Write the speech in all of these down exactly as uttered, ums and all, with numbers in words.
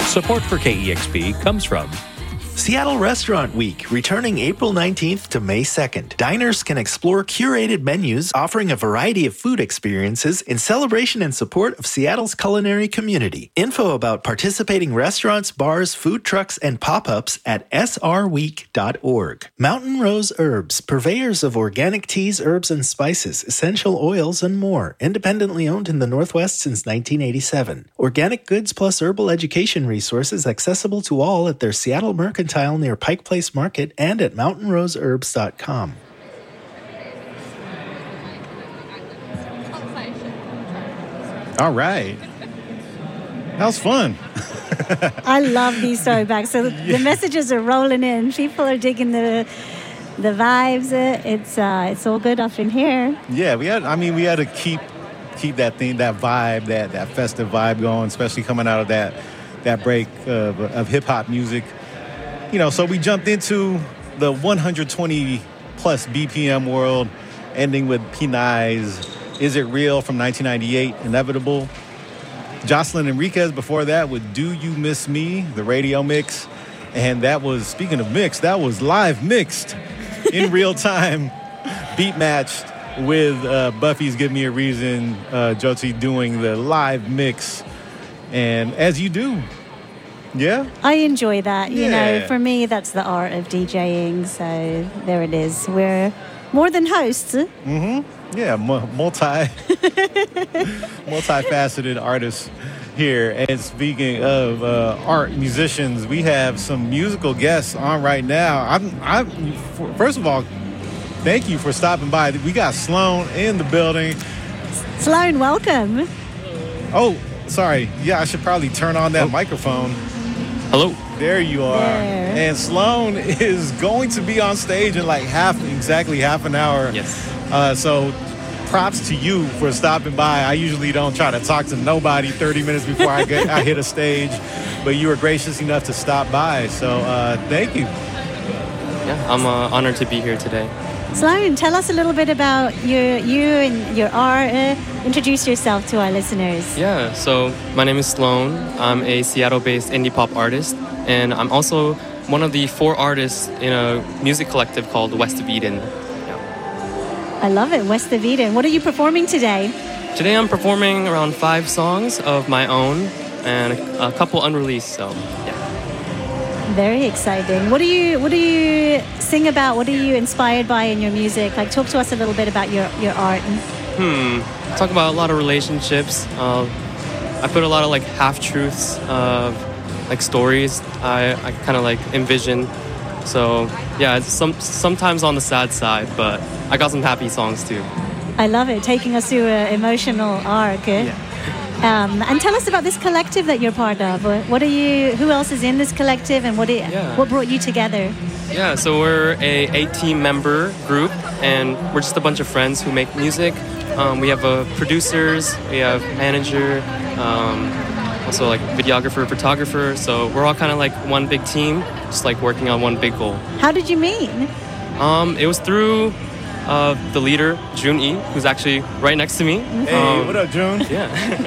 Support for K E X P comes from Seattle Restaurant Week, returning April nineteenth to May second. Diners can explore curated menus offering a variety of food experiences in celebration and support of Seattle's culinary community. Info about participating restaurants, bars, food trucks, and pop-ups at s r week dot org. Mountain Rose Herbs, purveyors of organic teas, herbs, and spices, essential oils, and more. Independently owned in the Northwest since nineteen eighty-seven. Organic goods plus herbal education resources accessible to all at their Seattle Mercantile near Pike Place Market and at mountain rose herbs dot com. All right. That was fun. I love these throwbacks. So the messages are rolling in. People are digging the the vibes. It's uh, it's all good up in here. Yeah, we had. I mean, we had to keep keep that thing, that vibe, that that festive vibe going, especially coming out of that that break of, of hip hop music. You know, so we jumped into the one hundred twenty plus B P M world, ending with P-Nice, Is It Real from nineteen ninety-eight, Inevitable. Jocelyn Enriquez before that with Do You Miss Me, the radio mix. And that was, speaking of mix, that was live mixed in real time, beat matched with uh, Buffy's Give Me a Reason, uh, Joti doing the live mix. And as you do. Yeah? I enjoy that. You Yeah. know, for me, that's the art of DJing. So there it is. We're more than hosts. Mm-hmm. Yeah, mu- multi, multifaceted artists here. And speaking of uh, art musicians, we have some musical guests on right now. I'm, I'm, first of all, thank you for stopping by. We got Sloan in the building. Sloan, welcome. Oh, sorry. Yeah, I should probably turn on that oh. microphone. Hello. There you are. There. And Sloan is going to be on stage in like half, exactly half an hour. Yes. Uh, so props to you for stopping by. I usually don't try to talk to nobody thirty minutes before I get I hit a stage, but you were gracious enough to stop by. So uh, thank you. Yeah, I'm uh, honored to be here today. Sloan, tell us a little bit about your, you and your art. Uh, introduce yourself to our listeners. Yeah, so my name is Sloan. I'm a Seattle-based indie pop artist, and I'm also one of the four artists in a music collective called West of Eden. I love it, West of Eden. What are you performing today? Today I'm performing around five songs of my own and a couple unreleased, so yeah. Very exciting. What do you What do you sing about? What are you inspired by in your music? Like, talk to us a little bit about your, your art. Hmm. Talk about a lot of relationships. Uh, I put a lot of like half-truths of like stories I, I kind of like envision. So yeah, it's some sometimes on the sad side, but I got some happy songs too. I love it, taking us through an emotional arc. Eh? Yeah. Um, and tell us about this collective that you're part of. What are you? Who else is in this collective, and what do you, Yeah. what brought you together? Yeah, so we're a eighteen member group, and we're just a bunch of friends who make music. Um, we have uh, producers, we have manager, um, also like videographer, photographer. So we're all kind of like one big team, just like working on one big goal. How did you meet? Um, it was through uh, the leader, Jun Yi, who's actually right next to me. Hey, Um, what up, June? Yeah.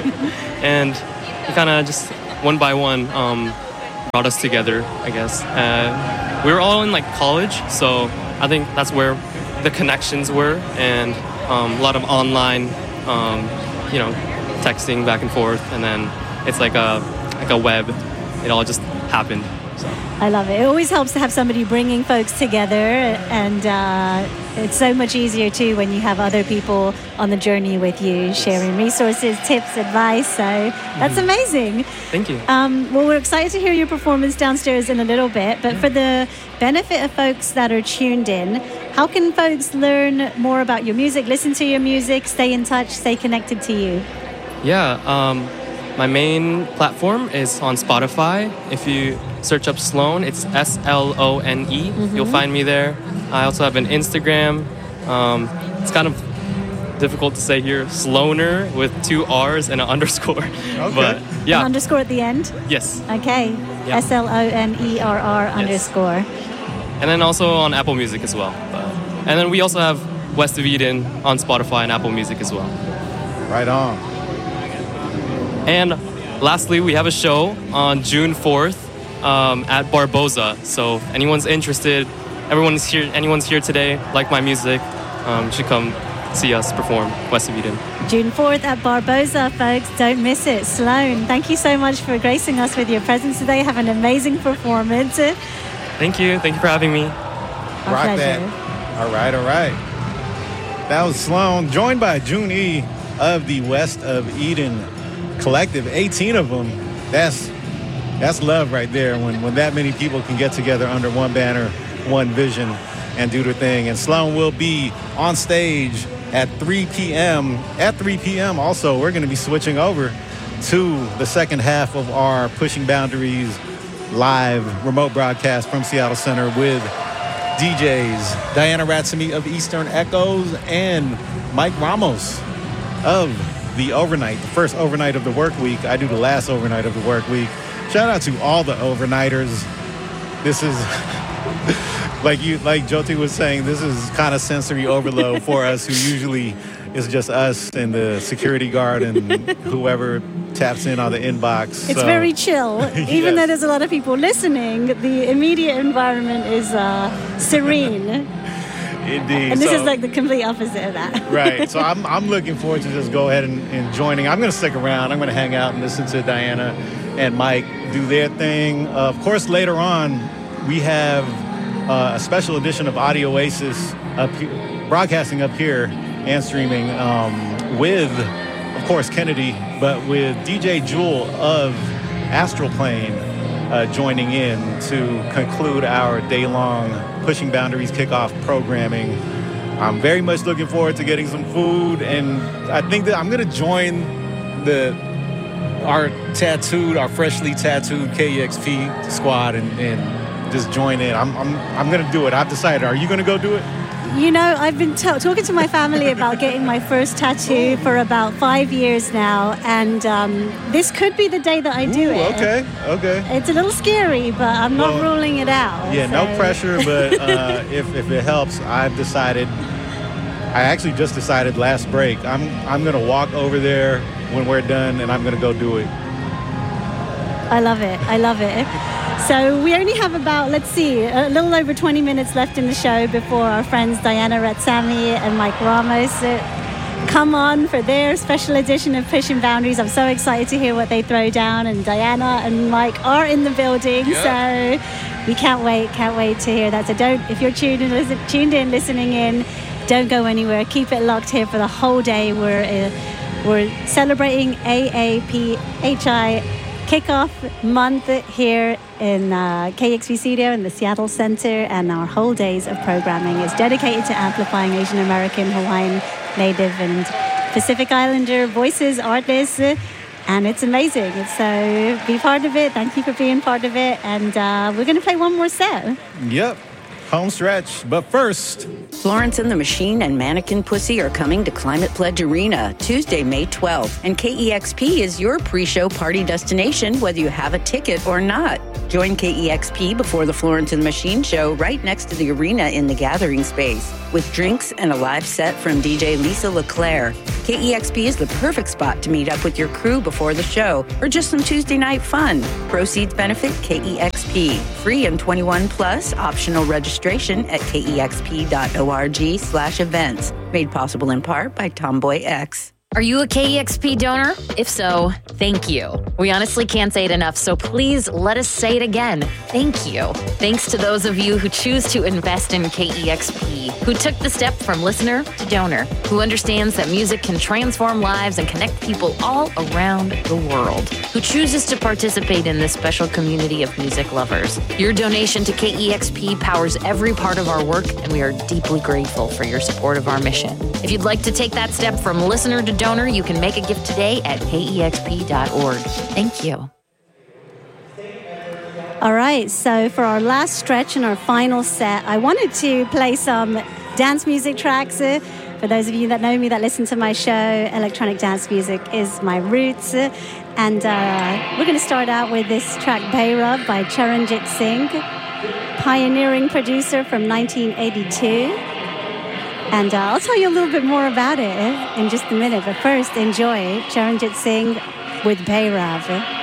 And he kind of just one by one um, brought us together, I guess. Uh, we were all in like college, so I think that's where the connections were, and um, a lot of online, um, you know, texting back and forth, and then it's like a like a web. It all just happened. So. I love it. It always helps to have somebody bringing folks together, and uh, it's so much easier too when you have other people on the journey with you, sharing resources, tips, advice. So that's Mm-hmm. amazing. Thank you. Um, well, we're excited to hear your performance downstairs in a little bit, but for the benefit of folks that are tuned in, how can folks learn more about your music, listen to your music, stay in touch, stay connected to you? Yeah, um, my main platform is on Spotify. If you search up Sloan, it's S L O N E. Mm-hmm. You'll find me there. I also have an Instagram. Um, it's kind of difficult to say here, Sloaner with two R's and an underscore. Okay. But yeah, An underscore at the end? yes. Okay. Yeah. S L O N E R R underscore. And then also on Apple Music as well. But, and then we also have West of Eden on Spotify and Apple Music as well. Right on. And lastly, we have a show on June fourth um, at Barboza. So if anyone's interested, everyone's here. Anyone's here today, like my music, um, should come see us perform West of Eden. June fourth at Barboza, folks. Don't miss it. Sloan, thank you so much for gracing us with your presence today. Have an amazing performance. Thank you. Thank you for having me. Our Rock pleasure. that. All right, all right. That was Sloan, joined by June E of the West of Eden Collective. eighteen of them. That's that's love right there. When when that many people can get together under one banner, one vision, and do their thing. And Sloan will be on stage at three p.m. At three p.m. also, we're going to be switching over to the second half of our Pushing Boundaries live remote broadcast from Seattle Center with D Js Diana Ratsamy of Eastern Echoes and Mike Ramos of the overnight, the first overnight of the work week. I do the last overnight of the work week. Shout out to all the overnighters. This is, like you, like Jyoti was saying, this is kind of sensory overload for us, who usually is just us and the security guard and whoever taps in on the inbox. It's So, very chill. Even Yes. though there's a lot of people listening, the immediate environment is uh, serene. indeed. And this So- is like the complete opposite of that. Right. So I'm, I'm looking forward to just go ahead and, and joining. I'm going to stick around. I'm going to hang out and listen to Diana and Mike do their thing. Uh, of course, later on, we have uh, a special edition of Audio Oasis up he- broadcasting up here and streaming um, with, of course, Kennedy, but with D J Jewel of Astral Plane uh, joining in to conclude our day-long Pushing Boundaries kickoff programming. I'm very much looking forward to getting some food, and I think that I'm going to join the our tattooed, our freshly tattooed K E X P squad and, and just join in. I'm I'm I'm going to do it. I've decided. Are you going to go do it? You know, I've been t- talking to my family about getting my first tattoo for about five years now, and um, this could be the day that I do Ooh, it. Okay, okay. It's a little scary, but I'm not Well, ruling it out. Yeah, no so- pressure, but uh, if, if it helps, I've decided, I actually just decided last break, I'm I'm going to walk over there when we're done, and I'm going to go do it. I love it. I love it. So we only have about, let's see, a little over twenty minutes left in the show before our friends Diana Ratsamy and Mike Ramos uh, come on for their special edition of Pushing Boundaries. I'm so excited to hear what they throw down, and Diana and Mike are in the building, so we can't wait, can't wait to hear that. So don't, if you're tuned in, listen, tuned in, listening in, don't go anywhere. Keep it locked here for the whole day. We're uh, we're celebrating A A P H I kickoff month here in uh, K X P Studio in the Seattle Center, and our whole days of programming is dedicated to amplifying Asian American, Hawaiian, Native, and Pacific Islander voices, artists, and it's amazing. So be part of it. Thank you for being part of it, and uh, we're going to play one more set. Yep, home stretch. But first, Florence and the Machine and Mannequin Pussy are coming to Climate Pledge Arena Tuesday, May twelfth. And K E X P is your pre-show party destination, whether you have a ticket or not. Join K E X P before the Florence and the Machine show right next to the arena in the gathering space. With drinks and a live set from D J Lisa LeClaire, K E X P is the perfect spot to meet up with your crew before the show or just some Tuesday night fun. Proceeds benefit K E X P. Free and twenty-one plus, optional registration at kexp.org slash events. Made possible in part by Tomboy X. Are you a K E X P donor? If so, thank you. We honestly can't say it enough, so please let us say it again. Thank you. Thanks to those of you who choose to invest in K E X P, who took the step from listener to donor, who understands that music can transform lives and connect people all around the world, who chooses to participate in this special community of music lovers. Your donation to K E X P powers every part of our work, and we are deeply grateful for your support of our mission. If you'd like to take that step from listener to donor, you can make a gift today at K E X P dot org. Thank you. All right, so for our last stretch and our final set, I wanted to play some dance music tracks. Uh, For those of you that know me, that listen to my show, electronic dance music is my roots. And uh, we're going to start out with this track, Bhairab by Charanjit Singh, pioneering producer from nineteen eighty-two. And uh, I'll tell you a little bit more about it in just a minute. But first, enjoy Charanjit Singh with Pay Ravi.